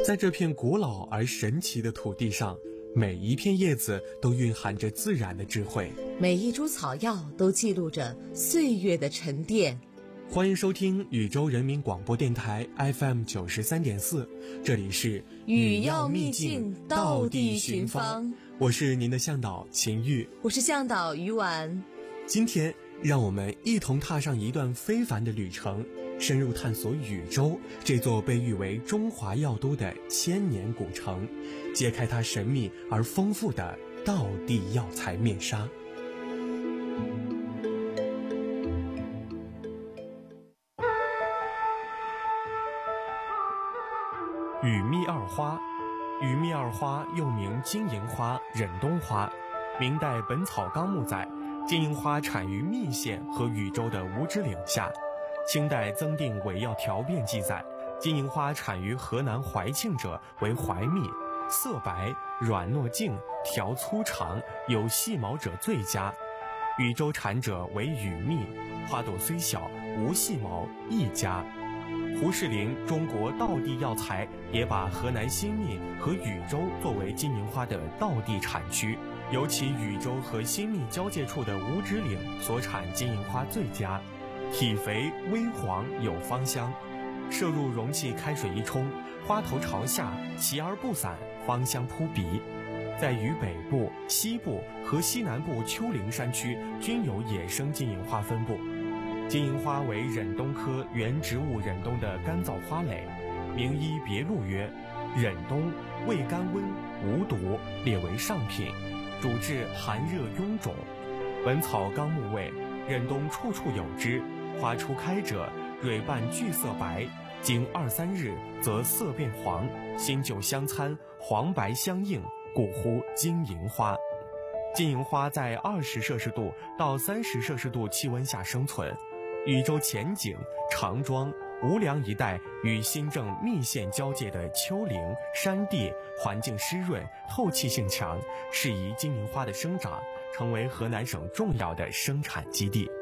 在这片古老而神奇的土地上，每一片叶子都蕴含着自然的智慧， 每一株草药都记录着岁月的沉淀。 欢迎收听禹州人民广播电台 FM 93.4，这里是语要秘境，道地寻芳。 我是您的向导秦玉， 我是向导于婉。 今天让我们一同踏上一段非凡的旅程，深入探索禹州这座被誉为中华药都的千年古城，揭开它神秘而丰富的道地药材面纱。羽密二花，羽密二花又名金银花、忍冬花。明代《本草纲目》载，金银花产于密县和禹州的五指岭下。清代增订《伪药条变》记载，金银花产于河南怀庆者为怀密，色白，软糯净，条粗长，有细毛者最佳。禹州产者为羽密，花朵虽小，无细毛，亦佳。胡适林《中国道地药材》也把河南新密和禹州作为金银花的道地产区，尤其禹州和新密交界处的五指岭所产金银花最佳，体肥微黄，有芳香。摄入容器开水一冲，花头朝下，齐而不散，芳香扑鼻。在渝北部、西部和西南部丘陵山区均有野生金银花分布。金银花为忍冬科原植物忍冬的干燥花蕾，名医别录曰：忍冬味甘温，无毒，列为上品，主治寒热臃肿。本草纲目谓，忍冬处处有之，花初开者，蕊瓣具色白，经2-3日则色变黄，新旧相参，黄白相映，故呼金银花。金银花在20摄氏度到30摄氏度气温下生存。禹州前景、长庄、无梁一带与新郑密县交界的丘陵山地环境湿润，透气性强，适宜金银花的生长，成为河南省重要的生产基地。